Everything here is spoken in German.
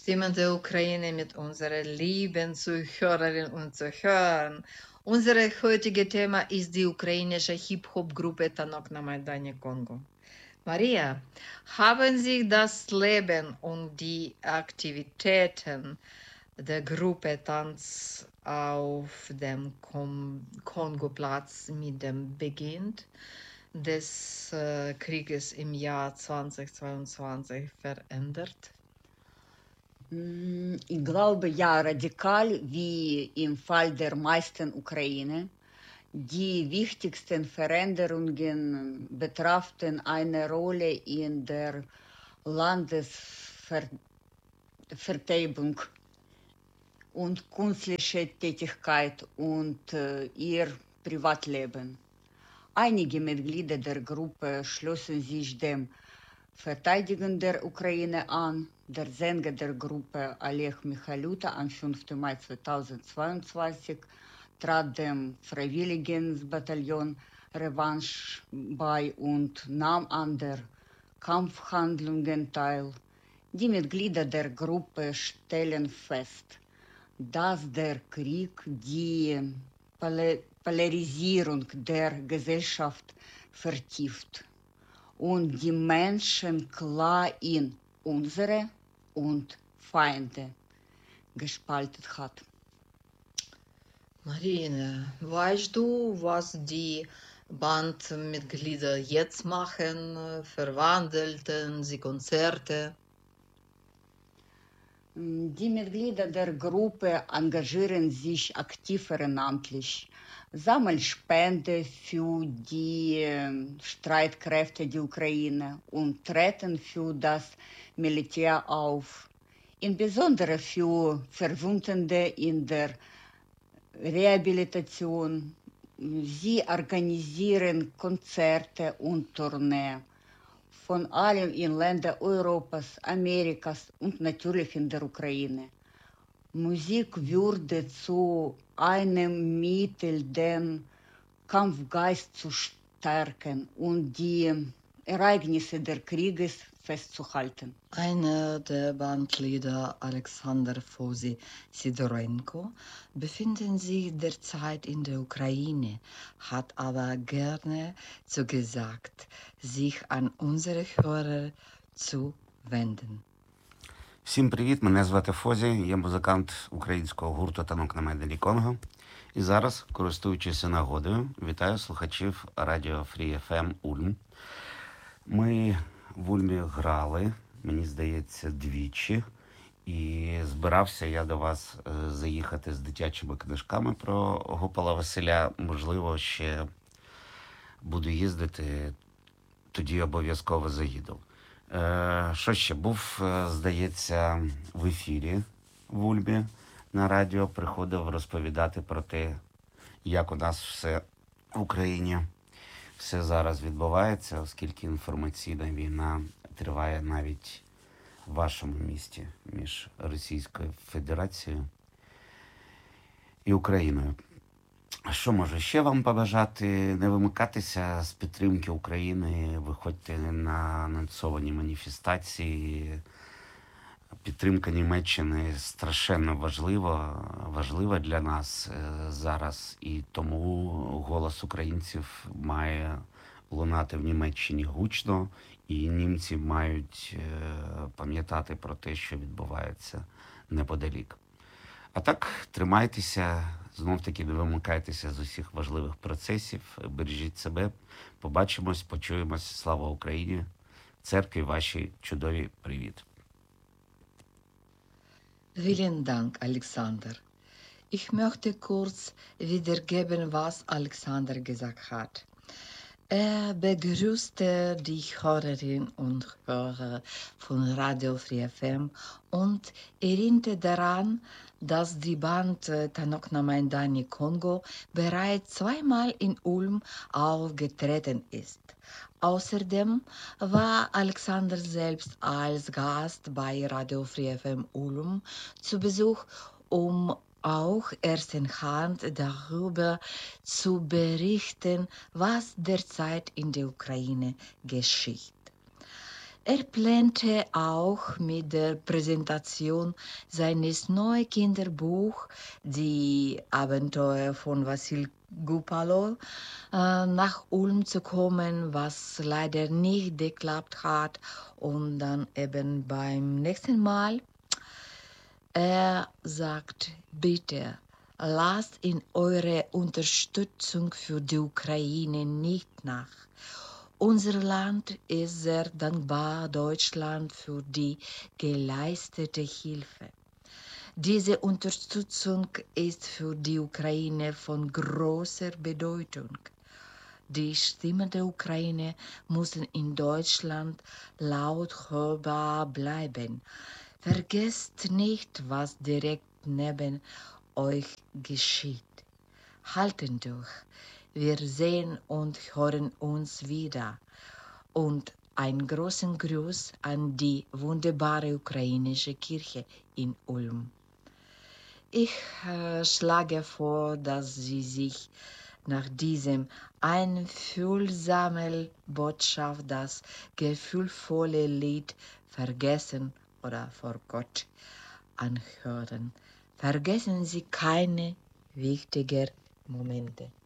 Stimmen der Ukraine mit unseren lieben Zuhörerinnen und Zuhörern. Unser heutiges Thema ist die ukrainische Hip-Hop-Gruppe Tanok na Maidane Kongo. Maria, haben Sie das Leben und die Aktivitäten der Gruppe Tanz auf dem Kongoplatz mit dem Beginn des Krieges im Jahr 2022 verändert? Ich glaube, ja, radikal wie im Fall der meisten Ukraine. Die wichtigsten Veränderungen betrafen eine Rolle in der Landesverteidigung und künstliche Tätigkeit und ihr Privatleben. Einige Mitglieder der Gruppe schlossen sich dem Verteidigen der Ukraine an. Der Sänger der Gruppe Oleg Michaluta am 5. Mai 2022 trat dem Freiwilligenbataillon Revanche bei und nahm an der Kampfhandlungen teil. Die Mitglieder der Gruppe stellen fest, dass der Krieg die Polarisierung der Gesellschaft vertieft und die Menschen klar in unsere und Feinde gespalten hat. Marine, weißt du, was die Bandmitglieder jetzt machen? Verwandelten sie Konzerte? Die Mitglieder der Gruppe engagieren sich aktiv ehrenamtlich, sammeln Spenden für die Streitkräfte der Ukraine und treten für das Militär auf, insbesondere für Verwundete in der Rehabilitation. Sie organisieren Konzerte und Tourneen, von allem in Ländern Europas, Amerikas und natürlich in der Ukraine. Musik würde zu einem Mittel, den Kampfgeist zu stärken und die Ereignisse des Krieges festzuhalten. Einer der Bandleader, Alexander Fosi Sidorenko, befindet sich derzeit in der Ukraine, hat aber gerne zugesagt, sich an unsere Hörer zu wenden. Всім привіт, мене звати Фозі, я музикант українського гурту «Танок на Майдані Конго». І зараз, користуючись нагодою, вітаю слухачів радіо Free FM Ульм. Ми в Ульмі грали, мені здається, двічі. І збирався я до вас заїхати з дитячими книжками про Гопала Василя. Можливо, ще буду їздити, тоді обов'язково заїду. Що ще? Був, здається, в ефірі в Ульмі на радіо, приходив розповідати про те, як у нас все в Україні, все зараз відбувається, оскільки інформаційна війна триває навіть в вашому місті між Російською Федерацією і Україною. Що можу ще вам побажати? Не вимикатися з підтримки України, виходьте на анонсовані маніфестації. Підтримка Німеччини страшенно важлива для нас зараз, і тому голос українців має лунати в Німеччині гучно, і німці мають пам'ятати про те, що відбувається неподалік. А так, тримайтеся, знов-таки не вимикайтеся з усіх важливих процесів, бережіть себе, побачимось, почуємось. Слава Україні! Церкві вашій чудові привіт! Vielen Dank, Alexander. Ich möchte kurz wiedergeben, was Alexander gesagt hat. Er begrüßte die Hörerinnen und Hörer von Radio Free FM und erinnerte daran, dass die Band Tanok na Maidane Kongo bereits zweimal in Ulm aufgetreten ist. Außerdem war Alexander selbst als Gast bei Radio Free FM Ulm zu Besuch, um auch erstenhand darüber zu berichten, was derzeit in der Ukraine geschieht. Er plante auch mit der Präsentation seines neuen Kinderbuchs Die Abenteuer von Wassil Gupalo nach Ulm zu kommen, was leider nicht geklappt hat. Und dann eben beim nächsten Mal, er sagt, bitte, lasst in eure Unterstützung für die Ukraine nicht nach. Unser Land ist sehr dankbar Deutschland für die geleistete Hilfe. Diese Unterstützung ist für die Ukraine von großer Bedeutung. Die Stimmen der Ukraine müssen in Deutschland laut hörbar bleiben. Vergesst nicht, was direkt neben euch geschieht. Halten durch. Wir sehen und hören uns wieder. Und einen großen Gruß an die wunderbare ukrainische Kirche in Ulm. Ich schlage vor, dass Sie sich nach diesem einfühlsamen Botschaft das gefühlvolle Lied Vergessen oder vor Gott anhören. Vergessen Sie keine wichtigen Momente.